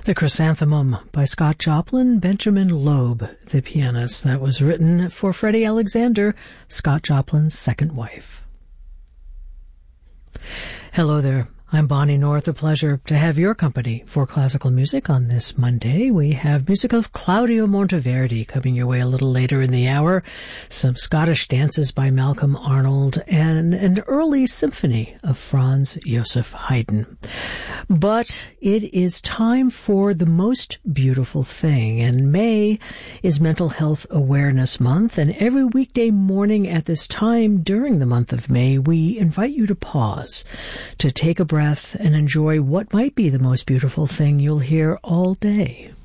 The Chrysanthemum by Scott Joplin, Benjamin Loeb, the pianist. That was written for Freddie Alexander, Scott Joplin's second wife. Hello there. I'm Bonnie North. A pleasure to have your company for classical music on this Monday. We have music of Claudio Monteverdi coming your way a little later in the hour, some Scottish dances by Malcolm Arnold, and an early symphony of Franz Joseph Haydn. But it is time for the most beautiful thing, and May is Mental Health Awareness Month, and every weekday morning at this time during the month of May, we invite you to pause, to take a breath and enjoy what might be the most beautiful thing you'll hear all day.